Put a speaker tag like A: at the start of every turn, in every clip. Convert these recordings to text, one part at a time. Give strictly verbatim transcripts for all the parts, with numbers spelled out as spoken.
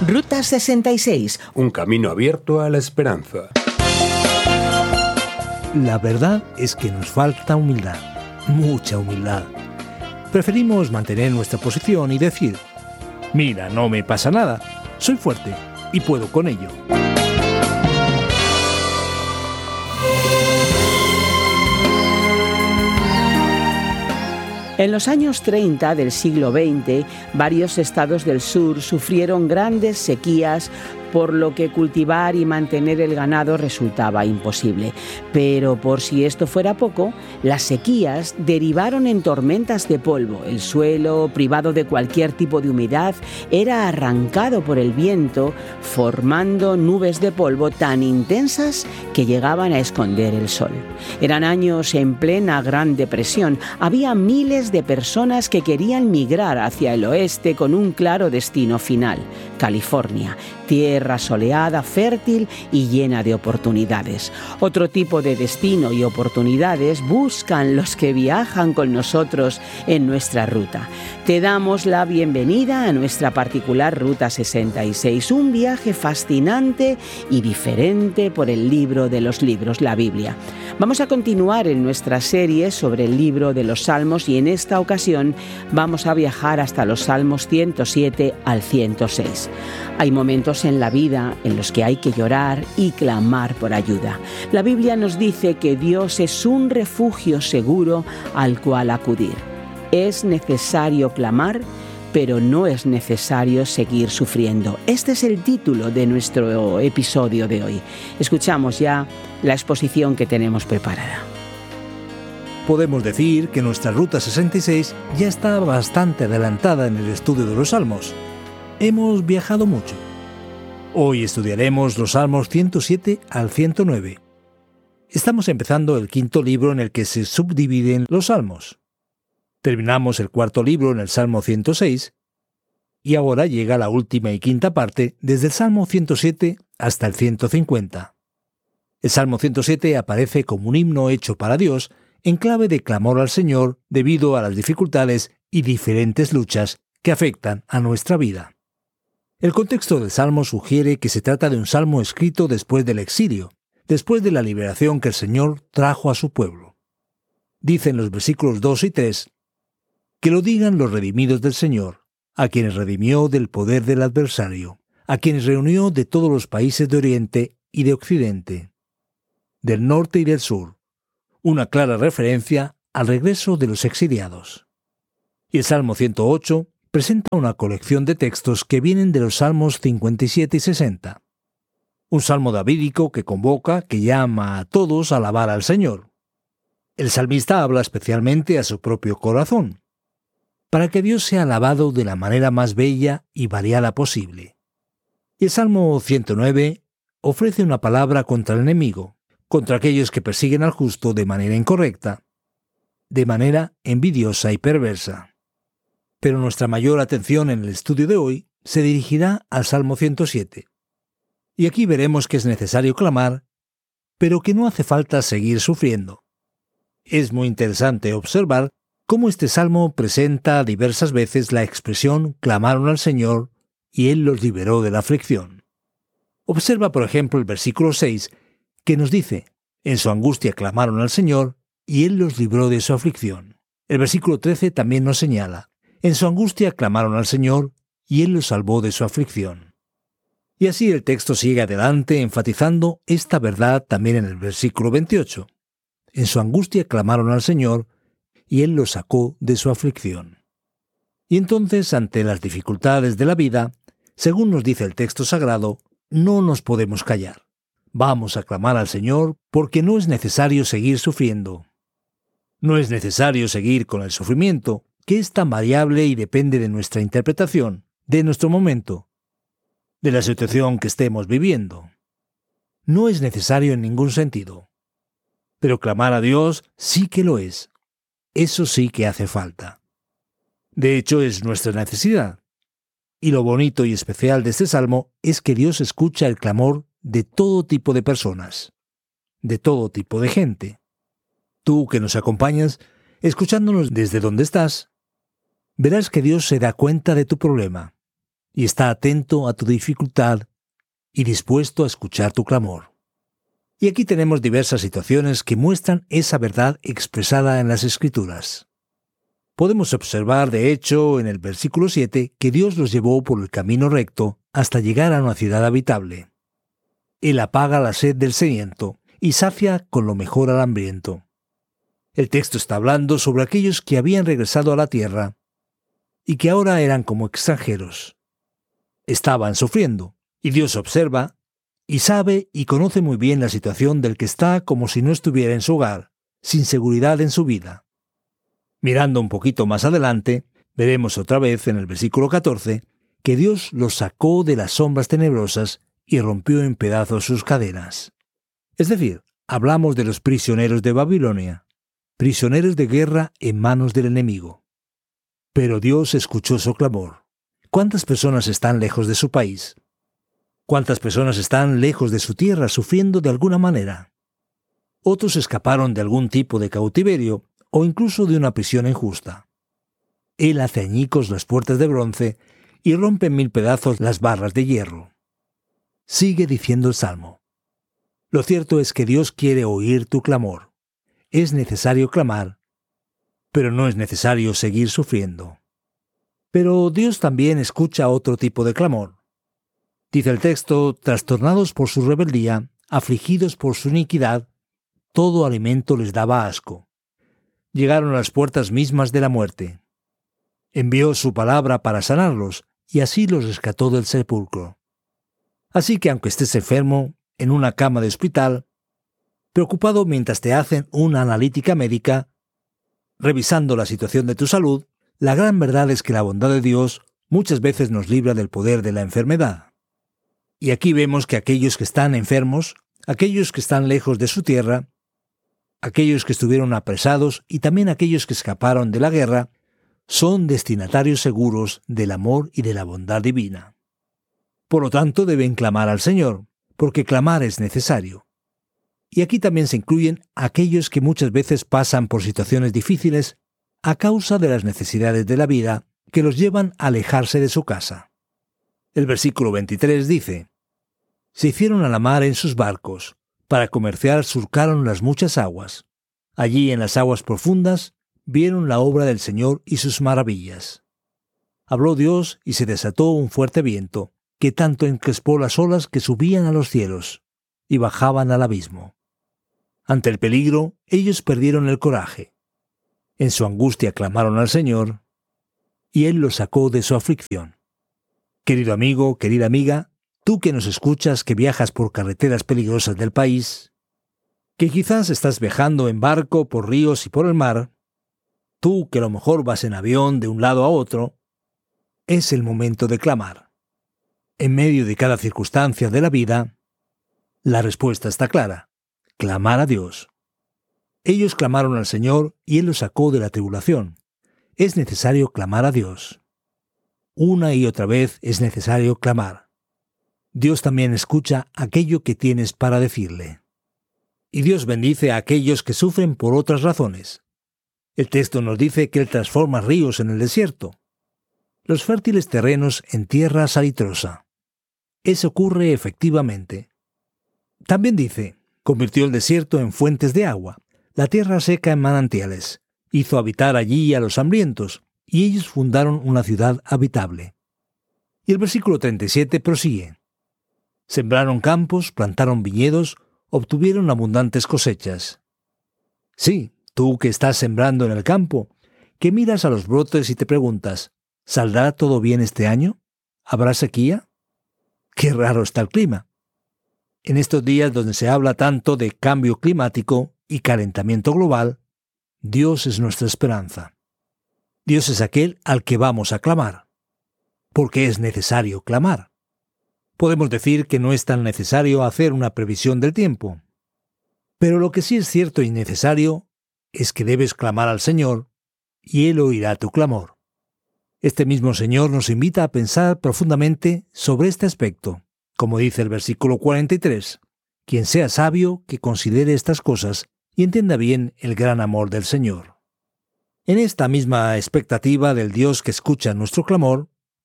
A: Ruta sesenta y seis.
B: Un camino abierto a la esperanza.
C: La verdad es que nos falta humildad, mucha humildad. Preferimos mantener nuestra posición y decir: mira, no me pasa nada, soy fuerte y puedo con ello.
A: En los años treinta del siglo veinte, varios estados del sur sufrieron grandes sequías, por lo que cultivar y mantener el ganado resultaba imposible. Pero por si esto fuera poco, las sequías derivaron en tormentas de polvo. El suelo, privado de cualquier tipo de humedad, era arrancado por el viento, formando nubes de polvo tan intensas que llegaban a esconder el sol. Eran años en plena Gran Depresión. Había miles de personas que querían migrar hacia el oeste con un claro destino final: California, tierra soleada, fértil y llena de oportunidades. Otro tipo de destino y oportunidades buscan los que viajan con nosotros en nuestra ruta. Te damos la bienvenida a nuestra particular Ruta sesenta y seis, un viaje fascinante y diferente por el libro de los libros, la Biblia. Vamos a continuar en nuestra serie sobre el libro de los Salmos y en esta ocasión vamos a viajar hasta los Salmos ciento siete al ciento seis. Hay momentos en la vida en los que hay que llorar y clamar por ayuda. La Biblia nos dice que Dios es un refugio seguro al cual acudir. Es necesario clamar, pero no es necesario seguir sufriendo. Este es el título de nuestro episodio de hoy. Escuchamos ya la exposición que tenemos preparada.
C: Podemos decir que nuestra Ruta sesenta y seis ya está bastante adelantada en el estudio de los Salmos. Hemos viajado mucho. Hoy estudiaremos los Salmos ciento siete al ciento nueve. Estamos empezando el quinto libro en el que se subdividen los Salmos. Terminamos el cuarto libro en el Salmo ciento seis y ahora llega la última y quinta parte desde el Salmo ciento siete hasta el ciento cincuenta. El Salmo ciento siete aparece como un himno hecho para Dios en clave de clamor al Señor debido a las dificultades y diferentes luchas que afectan a nuestra vida. El contexto del Salmo sugiere que se trata de un salmo escrito después del exilio, después de la liberación que el Señor trajo a su pueblo. Dicen los versículos dos y tres, que lo digan los redimidos del Señor, a quienes redimió del poder del adversario, a quienes reunió de todos los países de Oriente y de Occidente, del norte y del sur, una clara referencia al regreso de los exiliados. Y el Salmo ciento ocho presenta una colección de textos que vienen de los Salmos cincuenta y siete y sesenta. Un salmo davídico que convoca, que llama a todos a alabar al Señor. El salmista habla especialmente a su propio corazón, para que Dios sea alabado de la manera más bella y variada posible. Y el Salmo ciento nueve ofrece una palabra contra el enemigo, contra aquellos que persiguen al justo de manera incorrecta, de manera envidiosa y perversa. Pero nuestra mayor atención en el estudio de hoy se dirigirá al Salmo ciento siete. Y aquí veremos que es necesario clamar, pero que no hace falta seguir sufriendo. Es muy interesante observar cómo este salmo presenta diversas veces la expresión clamaron al Señor y Él los liberó de la aflicción. Observa, por ejemplo, el versículo seis, que nos dice, en su angustia clamaron al Señor y Él los libró de su aflicción. El versículo trece también nos señala, en su angustia clamaron al Señor, y Él los salvó de su aflicción. Y así el texto sigue adelante enfatizando esta verdad también en el versículo veintiocho. En su angustia clamaron al Señor, y Él los sacó de su aflicción. Y entonces, ante las dificultades de la vida, según nos dice el texto sagrado, no nos podemos callar. Vamos a clamar al Señor porque no es necesario seguir sufriendo. No es necesario seguir con el sufrimiento, que es tan variable y depende de nuestra interpretación, de nuestro momento, de la situación que estemos viviendo. No es necesario en ningún sentido. Pero clamar a Dios sí que lo es. Eso sí que hace falta. De hecho, es nuestra necesidad. Y lo bonito y especial de este salmo es que Dios escucha el clamor de todo tipo de personas, de todo tipo de gente. Tú que nos acompañas, escuchándonos desde donde estás, verás que Dios se da cuenta de tu problema, y está atento a tu dificultad y dispuesto a escuchar tu clamor. Y aquí tenemos diversas situaciones que muestran esa verdad expresada en las Escrituras. Podemos observar, de hecho, en el versículo siete, que Dios los llevó por el camino recto hasta llegar a una ciudad habitable. Él apaga la sed del sediento y sacia con lo mejor al hambriento. El texto está hablando sobre aquellos que habían regresado a la tierra y que ahora eran como extranjeros. Estaban sufriendo, y Dios observa y sabe y conoce muy bien la situación del que está como si no estuviera en su hogar, sin seguridad en su vida. Mirando un poquito más adelante, veremos otra vez en el versículo catorce que Dios los sacó de las sombras tenebrosas y rompió en pedazos sus cadenas. Es decir, hablamos de los prisioneros de Babilonia, prisioneros de guerra en manos del enemigo. Pero Dios escuchó su clamor. ¿Cuántas personas están lejos de su país? ¿Cuántas personas están lejos de su tierra sufriendo de alguna manera? Otros escaparon de algún tipo de cautiverio o incluso de una prisión injusta. Él hace añicos las puertas de bronce y rompe en mil pedazos las barras de hierro. Sigue diciendo el Salmo. Lo cierto es que Dios quiere oír tu clamor. Es necesario clamar, pero no es necesario seguir sufriendo. Pero Dios también escucha otro tipo de clamor. Dice el texto, trastornados por su rebeldía, afligidos por su iniquidad, todo alimento les daba asco. Llegaron a las puertas mismas de la muerte. Envió su palabra para sanarlos, y así los rescató del sepulcro. Así que aunque estés enfermo, en una cama de hospital, preocupado mientras te hacen una analítica médica, revisando la situación de tu salud, la gran verdad es que la bondad de Dios muchas veces nos libra del poder de la enfermedad. Y aquí vemos que aquellos que están enfermos, aquellos que están lejos de su tierra, aquellos que estuvieron apresados y también aquellos que escaparon de la guerra, son destinatarios seguros del amor y de la bondad divina. Por lo tanto, deben clamar al Señor, porque clamar es necesario. Y aquí también se incluyen aquellos que muchas veces pasan por situaciones difíciles a causa de las necesidades de la vida que los llevan a alejarse de su casa. El versículo veintitrés dice, «Se hicieron a la mar en sus barcos, para comerciar surcaron las muchas aguas. Allí en las aguas profundas vieron la obra del Señor y sus maravillas. Habló Dios y se desató un fuerte viento, que tanto encrespó las olas que subían a los cielos y bajaban al abismo. Ante el peligro, ellos perdieron el coraje. En su angustia clamaron al Señor, y Él los sacó de su aflicción». Querido amigo, querida amiga, tú que nos escuchas, que viajas por carreteras peligrosas del país, que quizás estás viajando en barco por ríos y por el mar, tú que a lo mejor vas en avión de un lado a otro, es el momento de clamar. En medio de cada circunstancia de la vida, la respuesta está clara: clamar a Dios. Ellos clamaron al Señor y Él los sacó de la tribulación. Es necesario clamar a Dios. Una y otra vez es necesario clamar. Dios también escucha aquello que tienes para decirle. Y Dios bendice a aquellos que sufren por otras razones. El texto nos dice que Él transforma ríos en el desierto, los fértiles terrenos en tierra salitrosa. Eso ocurre efectivamente. También dice, convirtió el desierto en fuentes de agua, la tierra seca en manantiales, hizo habitar allí a los hambrientos, y ellos fundaron una ciudad habitable. Y el versículo treinta y siete prosigue. Sembraron campos, plantaron viñedos, obtuvieron abundantes cosechas. Sí, tú que estás sembrando en el campo, que miras a los brotes y te preguntas, ¿saldrá todo bien este año? ¿Habrá sequía? Qué raro está el clima. En estos días donde se habla tanto de cambio climático y calentamiento global, Dios es nuestra esperanza. Dios es aquel al que vamos a clamar, porque es necesario clamar. Podemos decir que no es tan necesario hacer una previsión del tiempo, pero lo que sí es cierto y necesario es que debes clamar al Señor y Él oirá tu clamor. Este mismo Señor nos invita a pensar profundamente sobre este aspecto, como dice el versículo cuarenta y tres, quien sea sabio que considere estas cosas y entienda bien el gran amor del Señor. En esta misma expectativa del Dios que escucha nuestro clamor,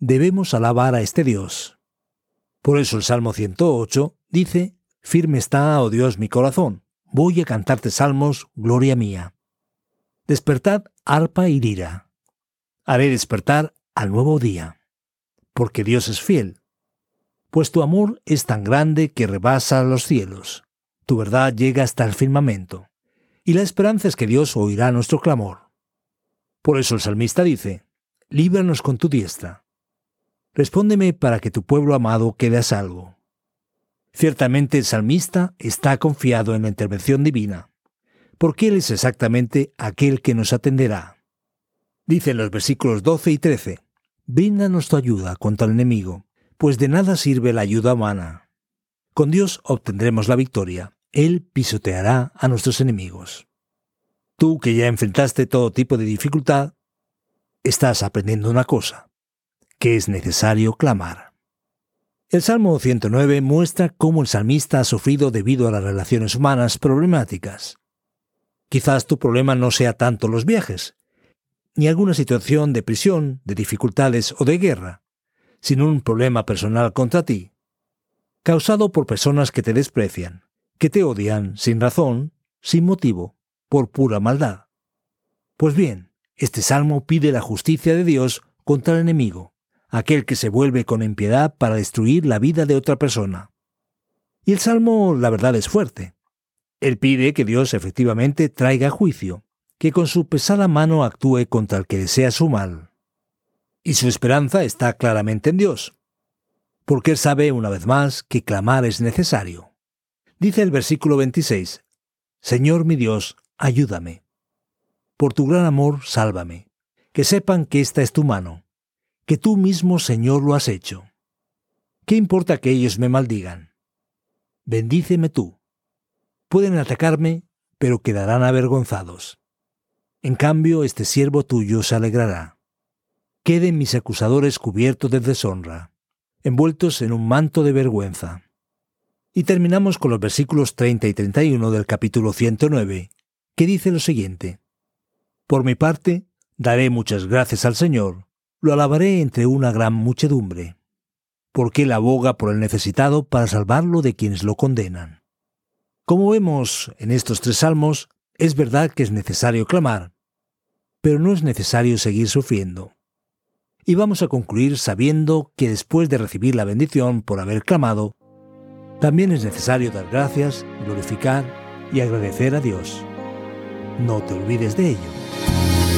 C: debemos alabar a este Dios. Por eso el Salmo ciento ocho dice: «Firme está, oh Dios, mi corazón, voy a cantarte salmos, gloria mía. Despertad arpa y lira. Haré despertar al nuevo día, porque Dios es fiel. Pues tu amor es tan grande que rebasa los cielos, tu verdad llega hasta el firmamento, y la esperanza es que Dios oirá nuestro clamor». Por eso el salmista dice: «Líbranos con tu diestra. Respóndeme para que tu pueblo amado quede a salvo». Ciertamente el salmista está confiado en la intervención divina, porque Él es exactamente aquel que nos atenderá. Dice en los versículos doce y trece: «Bríndanos tu ayuda contra el enemigo, pues de nada sirve la ayuda humana. Con Dios obtendremos la victoria, Él pisoteará a nuestros enemigos». Tú que ya enfrentaste todo tipo de dificultad, estás aprendiendo una cosa, que es necesario clamar. El Salmo ciento nueve muestra cómo el salmista ha sufrido debido a las relaciones humanas problemáticas. Quizás tu problema no sea tanto los viajes, ni alguna situación de prisión, de dificultades o de guerra, sino un problema personal contra ti, causado por personas que te desprecian, que te odian sin razón, sin motivo, por pura maldad. Pues bien, este salmo pide la justicia de Dios contra el enemigo, aquel que se vuelve con impiedad para destruir la vida de otra persona. Y el salmo, la verdad, es fuerte. Él pide que Dios efectivamente traiga juicio, que con su pesada mano actúe contra el que desea su mal. Y su esperanza está claramente en Dios, porque él sabe una vez más que clamar es necesario. Dice el versículo veintiséis: «Señor mi Dios, ayúdame. Por tu gran amor, sálvame. Que sepan que esta es tu mano, que tú mismo, Señor, lo has hecho. ¿Qué importa que ellos me maldigan? Bendíceme tú. Pueden atacarme, pero quedarán avergonzados. En cambio, este siervo tuyo se alegrará. Queden mis acusadores cubiertos de deshonra, envueltos en un manto de vergüenza». Y terminamos con los versículos treinta y treinta y uno del capítulo ciento nueve, que dice lo siguiente: «Por mi parte, daré muchas gracias al Señor, lo alabaré entre una gran muchedumbre, porque Él aboga por el necesitado para salvarlo de quienes lo condenan». Como vemos en estos tres salmos, es verdad que es necesario clamar, pero no es necesario seguir sufriendo. Y vamos a concluir sabiendo que después de recibir la bendición por haber clamado, también es necesario dar gracias, glorificar y agradecer a Dios. No te olvides de ello.